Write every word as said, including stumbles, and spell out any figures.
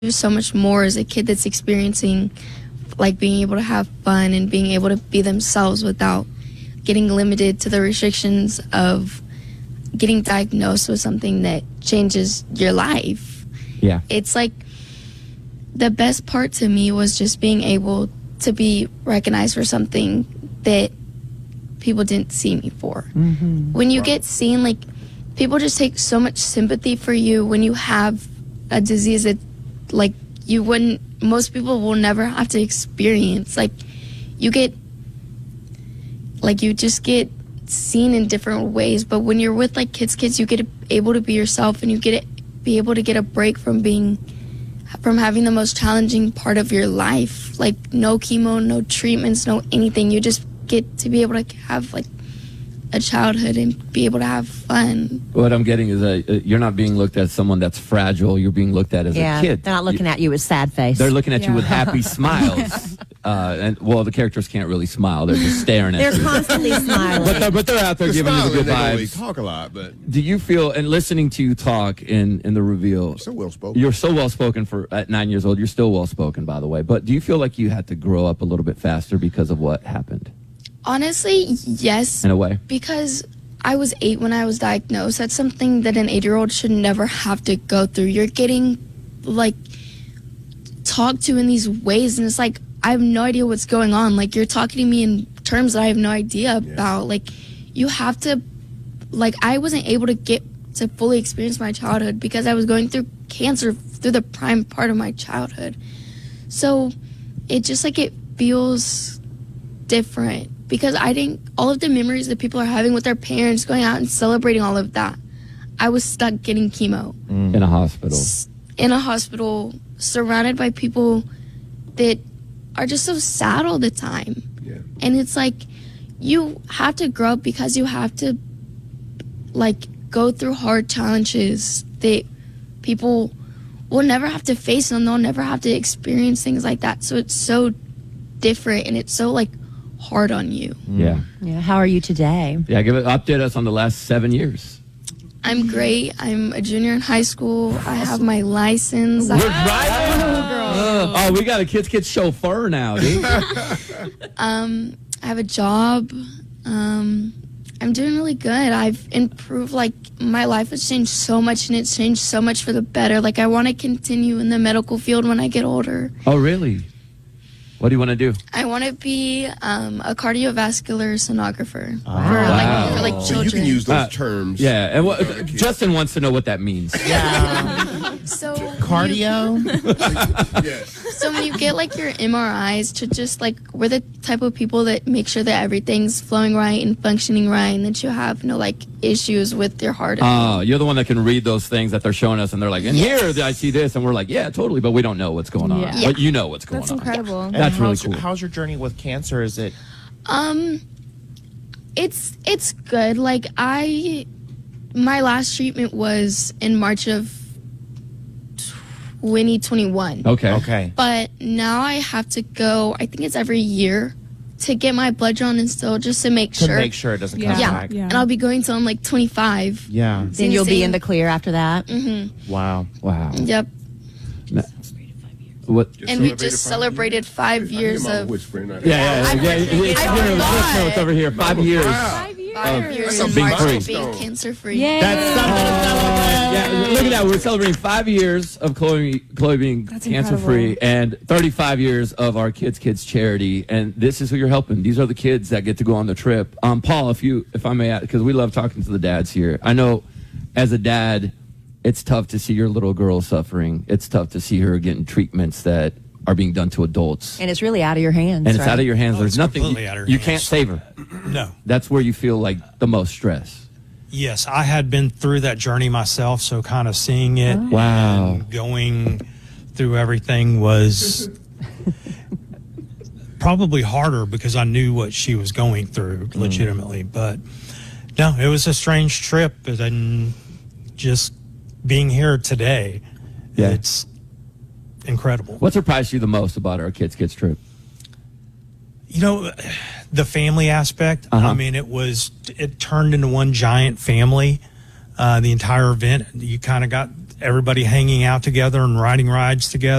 so much more as a kid that's experiencing like being able to have fun and being able to be themselves without getting limited to the restrictions of getting diagnosed with something that changes your life. Yeah. It's like the best part to me was just being able to be recognized for something that people didn't see me for. Mm-hmm. When you Wow. get seen, like, people just take so much sympathy for you when you have a disease that, like, you wouldn't, most people will never have to experience. Like, you get, like, you just get seen in different ways, but when you're with, like, kids, kids, you get able to be yourself, and you get be able to get a break from being, from having the most challenging part of your life. Like, no chemo, no treatments, no anything. You just get to be able to have, like, a childhood and be able to have fun. What I'm getting is that uh, you're not being looked at as someone that's fragile. You're being looked at as yeah, a kid. they're not looking you, at you with sad face. They're looking at Yeah. you with happy smiles. Uh, and well, the characters can't really smile. They're just staring at They're you. constantly smiling. But they're, but they're out there They're giving you the smiling, good they don't really vibes. talk a lot, but Do you feel, and listening to you talk in, in the reveal, so well spoken. you're so well spoken for at nine years old. You're still well spoken, by the way. But do you feel like you had to grow up a little bit faster because of what happened? Honestly, yes. In a way. Because I was eight when I was diagnosed. That's something that an eight-year-old should never have to go through. You're getting, like, talked to in these ways, and it's like, I have no idea what's going on. Like, you're talking to me in terms that I have no idea about. Like, you have to, like, I wasn't able to get to fully experience my childhood because I was going through cancer through the prime part of my childhood. So it just, like, it feels different because I think all of the memories that people are having with their parents, going out and celebrating all of that, I was stuck getting chemo In a hospital. s- in a hospital, surrounded by people that are just so sad all the time. Yeah. And it's like, you have to grow up because you have to, like, go through hard challenges that people will never have to face, and they'll never have to experience things like that. So it's so different, and it's so, like, hard on you. Yeah. yeah, how are you today? Yeah, give it, update us on the last seven years. I'm great. I'm a junior in high school. I have my license. We're I, driving. Uh, oh, we got a Kids Kids chauffeur now, dude. um, I have a job. Um, I'm doing really good. I've improved. Like, my life has changed so much, and it's changed so much for the better. Like, I want to continue in the medical field when I get older. Oh, really? What do you want to do? I want to be um, a cardiovascular sonographer for, Wow. like, for, like, So children. you can use those Uh, terms. Yeah, and what, for our kids. Justin wants to know what that means. So Cardio? Yes. So when you get, like, your M R Is, to just, like, we're the type of people that make sure that everything's flowing right and functioning right, and that you have no, like, issues with your heart. Oh, you're the one that can read those things that they're showing us, and they're like, and Yes. here I see this, and we're like, yeah, totally, but we don't know what's going on. Yeah. But you know what's going That's on. incredible. And That's really how's, cool. How's your journey with cancer? Is it Um, it's it's good. Like, I, my last treatment was in March of twenty twenty-one. Okay. okay? But now I have to go, I think it's every year, to get my blood drawn and still, just to make To sure. make sure it doesn't Yeah. come Yeah. back. Yeah. And I'll be going till I'm like twenty-five. Yeah. Then you'll be in the clear after that. Mm-hmm. Wow. Wow. Yep. What? And we Celebrated just five years? celebrated five I hear years my of- whispering right Yeah, now. yeah, I yeah. yeah, forgot. it's, I you know, forgot. let's know it's over here. Five years. Five years. Five years That's in a big March of milestone. being cancer free. Yay. That's something to celebrate. Yeah, look at that. We're celebrating five years of Chloe, Chloe being That's cancer free, and thirty-five years of our Kids Kids charity. And this is who you're helping. These are the kids that get to go on the trip. Um, Paul, if you, if I may, because we love talking to the dads here. I know, as a dad, it's tough to see your little girl suffering. It's tough to see her getting treatments that are being done to adults, And it's really out of your hands. and it's right? out of your hands. Oh, There's it's nothing completely you, out of her you hands. can't save her. No. That's where you feel like the most stress. Yes, I had been through that journey myself, so kind of seeing it, Wow. and going through everything was probably harder because I knew what she was going through legitimately. But no, it was a strange trip, and then just being here today, Yeah. it's incredible. What surprised you the most about our Kids Kids trip? You know, the family aspect. Uh-huh. I mean, it was it turned into one giant family. Uh, the entire event, you kind of got everybody hanging out together and riding rides together.